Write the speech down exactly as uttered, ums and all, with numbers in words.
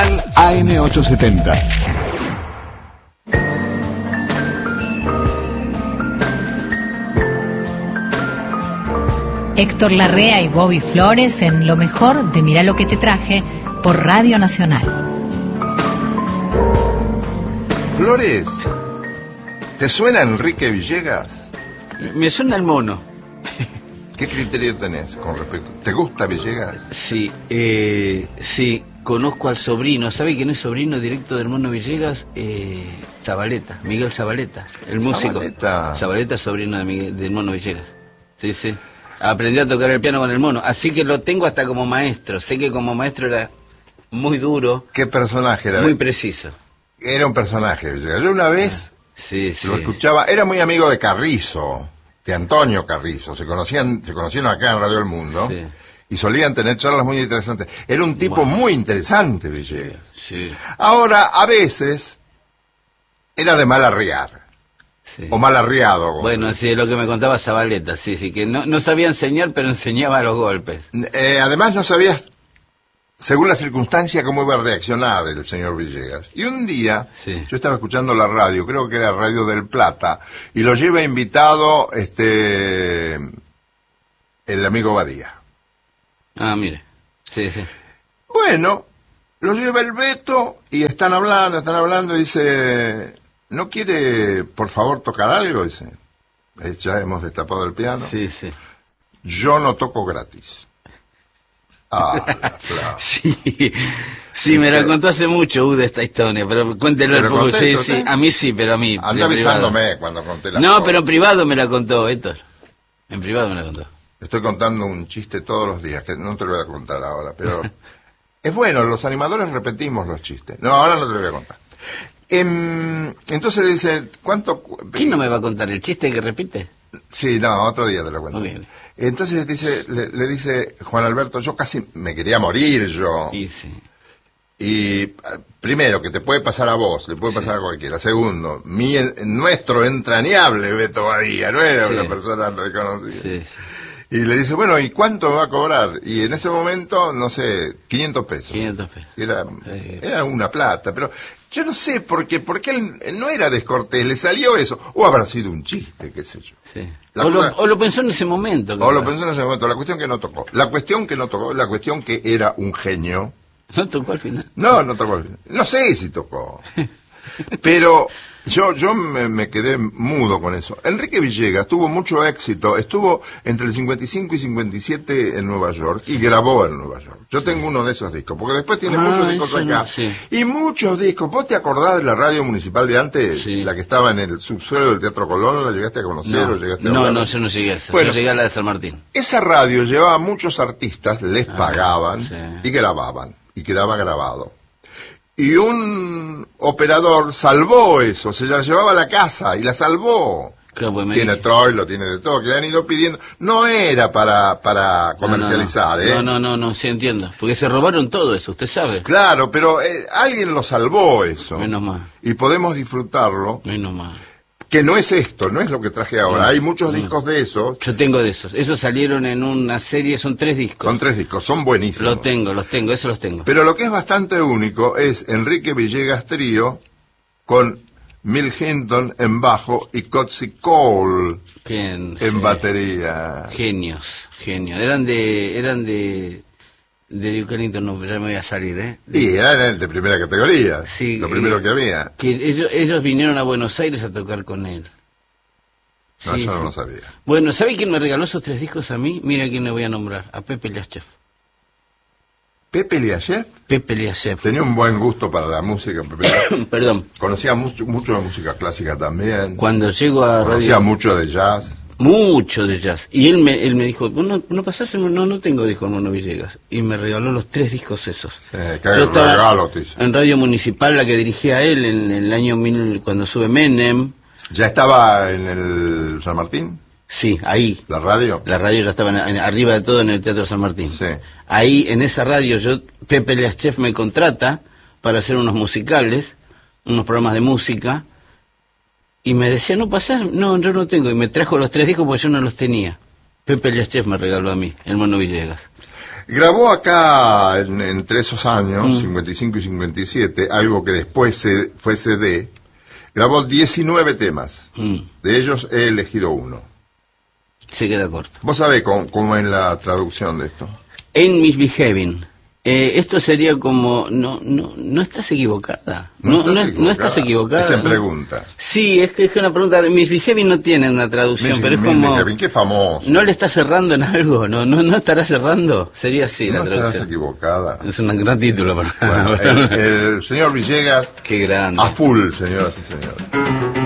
Nacional A M ochocientos setenta. Héctor Larrea y Bobby Flores en lo mejor de Mirá lo que te traje por Radio Nacional. Flores, ¿te suena Enrique Villegas? Me suena el mono. ¿Qué criterio tenés con respecto? ¿Te gusta Villegas? Sí, eh, sí, conozco al sobrino. ¿Sabe quién es sobrino directo del mono Villegas? Eh, Zabaleta, Miguel Zabaleta, el músico. Zabaleta. Zabaleta, sobrino de Miguel, del mono Villegas. Sí, sí. Aprendí a tocar el piano con el mono, así que lo tengo hasta como maestro. Sé que como maestro era muy duro. ¿Qué personaje era? Muy preciso. Era un personaje Villegas. Yo una vez sí, lo sí. escuchaba, era muy amigo de Carrizo, de Antonio Carrizo. Se conocían, se conocieron acá en Radio El Mundo. Sí. Y solían tener charlas muy interesantes. Era un tipo bueno. muy interesante Villegas. Sí. Ahora, a veces, era de mal arriar. Sí. O mal arriado. Bueno, sí, es lo que me contaba Zabaleta, sí, sí, que no, no sabía enseñar, pero enseñaba los golpes. Eh, además no sabías, según la circunstancia, cómo iba a reaccionar el señor Villegas. Y un día, sí. yo estaba escuchando la radio, creo que era Radio del Plata, y lo lleva invitado este el amigo Badía. Ah, mire, sí, sí. Bueno, lo lleva el Beto, y están hablando, están hablando, y dice... ¿No quiere, por favor, tocar algo? Dice. Eh, ya hemos destapado el piano. Sí, sí. Yo no toco gratis. Ah, la flauta. Sí, sí, me la contó hace mucho, Ude, esta historia, pero cuéntelo el poco. Sí, sí, a mí sí, pero a mí. Anda avisándome cuando conté la No, cosas. Pero en privado me la contó, Héctor. En privado me la contó. Estoy contando un chiste todos los días, que no te lo voy a contar ahora, pero... es bueno, los animadores repetimos los chistes. No, ahora no te lo voy a contar. Eh, entonces le dice, ¿cuánto...? ¿Quién no me va a contar el chiste que repite? Sí, no, otro día te lo cuento. Okay. Entonces dice, le, le dice Juan Alberto, yo casi me quería morir yo. Sí, sí. Y primero, que te puede pasar a vos, le puede pasar sí. a cualquiera. Segundo, mi, nuestro entrañable Beto Badía, no era sí. una persona reconocida. Sí, sí. Y le dice, bueno, ¿y cuánto me va a cobrar? Y en ese momento, no sé, quinientos pesos. quinientos pesos. Era, era una plata, pero yo no sé por qué, porque él no era descortés, le salió eso. O habrá sido un chiste, qué sé yo. Sí. O, cosa, lo, o lo pensó en ese momento. O lo pensó en ese momento, la cuestión que no tocó. La cuestión que no tocó, la cuestión que era un genio. ¿No tocó al final? No, no tocó al final. No sé si tocó. Pero... Yo yo me, me quedé mudo con eso. Enrique Villegas tuvo mucho éxito. Estuvo entre el cincuenta y cinco y cincuenta y siete en Nueva York y grabó en Nueva York. Yo tengo uno de esos discos, porque después tiene ah, muchos discos acá. No, sí. Y muchos discos. ¿Vos te acordás de la radio municipal de antes? Sí. La que estaba en el subsuelo del Teatro Colón. ¿La llegaste a conocer no, o llegaste a No, hablar? no, yo no llegué a esa. Bueno, yo llegué a la de San Martín. Esa radio llevaba a muchos artistas, les ah, pagaban sí. y grababan. Y quedaba grabado. Y un operador salvó eso, se la llevaba a la casa y la salvó. Claro, pues tiene me... troilo, tiene de todo, que le han ido pidiendo. No era para para comercializar, no, no, no. ¿eh? No, no, no, no, sí entiendo. Porque se robaron todo eso, usted sabe. Claro, pero eh, alguien lo salvó eso. Menos mal. Y podemos disfrutarlo. Menos mal. Que no es esto, no es lo que traje ahora. No, Hay muchos no. discos de esos. Yo tengo de esos. Esos salieron en una serie, son tres discos. Son tres discos, son buenísimos. Los tengo, los tengo, esos los tengo. Pero lo que es bastante único es Enrique Villegas Trío con Mill Hinton en bajo y Cotsy Cole ¿Quién? en Sí. batería. Genios, genios. Eran de... eran de... de Duke Ellington, no, ya me voy a salir, ¿eh? De... Y eran de primera categoría, sí, lo primero eh, que había. Que ellos, ellos vinieron a Buenos Aires a tocar con él. No, sí, yo no sí. lo sabía. Bueno, ¿sabe quién me regaló esos tres discos a mí? Mira quién le voy a nombrar, a Pepe Liachev. ¿Pepe Liachev? Pepe Liachev. Tenía un buen gusto para la música. Pepe Perdón. Conocía mucho, mucho de música clásica también. Cuando llego a Conocía radio... mucho de jazz. Mucho de jazz. Y él me, él me dijo, no, no pasás, no, no tengo, dijo el Mono Villegas. Y me regaló los tres discos esos. Sí, qué regalo te hizo. En Radio Municipal, la que dirigía él en, en el año mil, cuando sube Menem. ¿Ya estaba en el San Martín? Sí, ahí. ¿La radio? La radio ya estaba en, en, arriba de todo en el Teatro San Martín. Sí. Ahí, en esa radio, yo Pepe Liachev me contrata para hacer unos musicales, unos programas de música. Y me decía, no pasás, no, yo no tengo. Y me trajo los tres discos porque yo no los tenía. Pepe Liachev me regaló a mí, el Mono Villegas. Grabó acá, en- entre esos años, mm. cincuenta y cinco y cincuenta y siete, algo que después se, fue C D, grabó diecinueve temas. Mm. De ellos he elegido uno. Se queda corto. ¿Vos sabés cómo, cómo es la traducción de esto? En Misbehaving. Eh, esto sería como, no no no estás equivocada. No, no, estás, no, equivocada. no estás equivocada. Es en ¿no? pregunta. Sí, es que es una pregunta. Misbehaving no tiene una traducción, Mis, pero es mis, como... mis, qué famoso. ¿No le está cerrando en algo? ¿No no no estará cerrando? Sería así no la traducción. estás equivocada. Es un gran título para... Bueno, el, el señor Villegas... Qué grande. A full, señoras y señores.